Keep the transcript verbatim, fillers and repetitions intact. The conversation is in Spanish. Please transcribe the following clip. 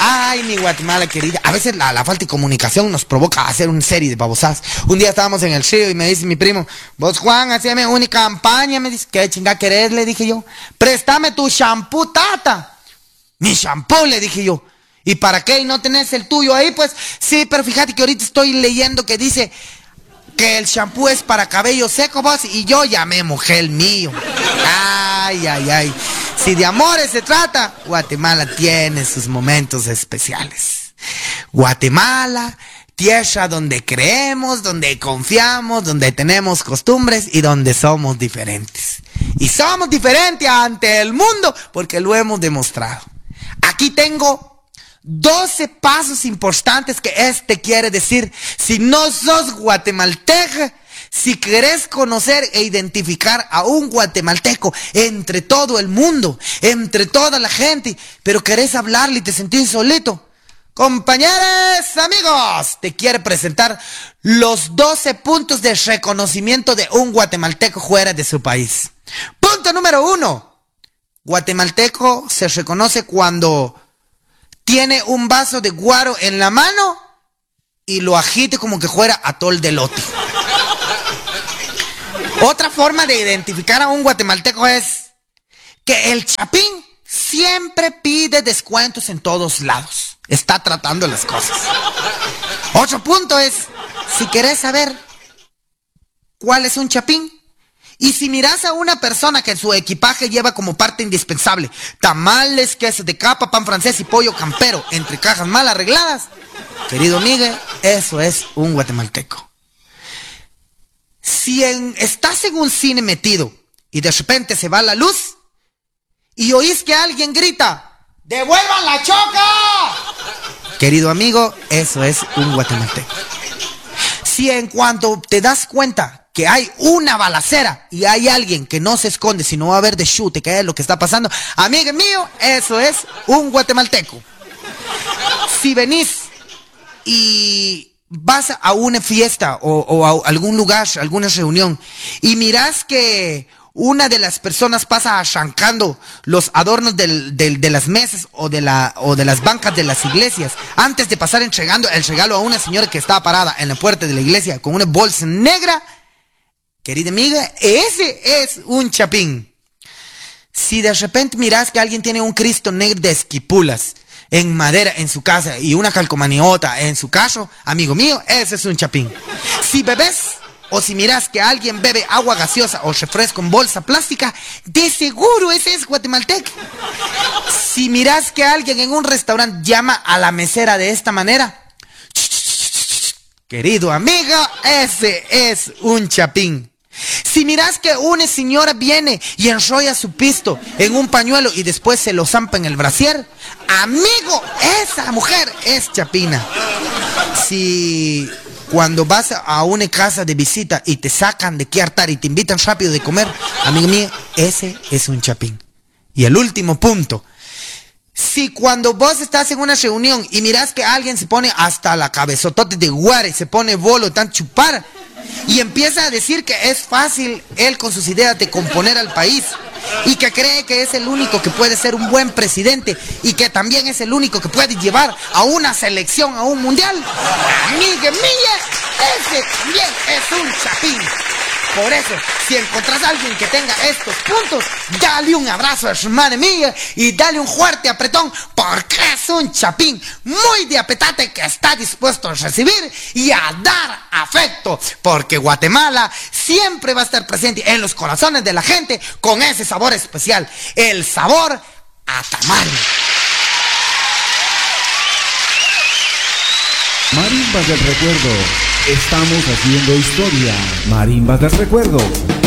Ay, mi Guatemala querida. A veces la, la falta de comunicación nos provoca a hacer una serie de babosadas. Un día estábamos en el río y me dice mi primo, vos Juan, haceme una campaña. Me dice, ¿qué chinga querés? Le dije yo. Préstame tu shampoo, tata. Mi shampoo, le dije yo. ¿Y para qué? ¿Y no tenés el tuyo ahí? Pues sí, pero fíjate que ahorita estoy leyendo que dice que el shampoo es para cabello seco, vos. Y yo ya me mojé el mío. Ay, ay, ay. Si de amores se trata, Guatemala tiene sus momentos especiales. Guatemala, tierra donde creemos, donde confiamos, donde tenemos costumbres y donde somos diferentes. Y somos diferentes ante el mundo porque lo hemos demostrado. Aquí tengo doce pasos importantes que este quiere decir. Si no sos guatemalteco, si querés conocer e identificar a un guatemalteco entre todo el mundo, entre toda la gente, pero querés hablarle y te sentís solito, compañeros, amigos, te quiere presentar los doce puntos de reconocimiento de un guatemalteco fuera de su país. Punto número uno. Guatemalteco se reconoce cuando tiene un vaso de guaro en la mano y lo agite como que fuera atol de elote. Otra forma de identificar a un guatemalteco es que el chapín siempre pide descuentos en todos lados. Está tratando las cosas. Otro punto es, si querés saber cuál es un chapín, y si miras a una persona que en su equipaje lleva como parte indispensable tamales, queso de capa, pan francés y pollo campero entre cajas mal arregladas, querido Miguel, eso es un guatemalteco. Si en, estás en un cine metido y de repente se va la luz y oís que alguien grita, ¡devuelvan la choca! Querido amigo, eso es un guatemalteco. Si en cuanto te das cuenta que hay una balacera y hay alguien que no se esconde, sino va a ver de chute que es lo que está pasando, amigo mío, eso es un guatemalteco. Si venís y vas a una fiesta o, o a algún lugar, alguna reunión, y mirás que una de las personas pasa arrancando los adornos del, del, de las mesas o de, la, o de las bancas de las iglesias, antes de pasar entregando el regalo a una señora que estaba parada en la puerta de la iglesia con una bolsa negra, querida amiga, ese es un chapín. Si de repente mirás que alguien tiene un Cristo negro de esquipulas en madera en su casa y una calcomaniota en su caso, amigo mío, ese es un chapín. Si bebés o si miras que alguien bebe agua gaseosa o refresco en bolsa plástica, de seguro ese es guatemalteco. Si miras que alguien en un restaurante llama a la mesera de esta manera, querido amigo, ese es un chapín. Si miras que una señora viene y enrolla su pisto en un pañuelo y después se lo zampa en el brasier, amigo, esa mujer es chapina. Si cuando vas a una casa de visita y te sacan de qué hartar y te invitan rápido de comer, amigo mío, ese es un chapín. Y el último punto, si cuando vos estás en una reunión y miras que alguien se pone hasta la cabezotote de guare, se pone bolo, tan chupar, y empieza a decir que es fácil él con sus ideas de componer al país y que cree que es el único que puede ser un buen presidente y que también es el único que puede llevar a una selección a un mundial, amiga mía, ese también es un chapín. Por eso, si encontrás a alguien que tenga estos puntos, dale un abrazo a su hermana mía y dale un fuerte apretón, porque es un chapín muy de apetate que está dispuesto a recibir y a dar afecto, porque Guatemala siempre va a estar presente en los corazones de la gente con ese sabor especial, el sabor a tamal. Marimbas del recuerdo. Estamos haciendo historia. Marimbas del recuerdo.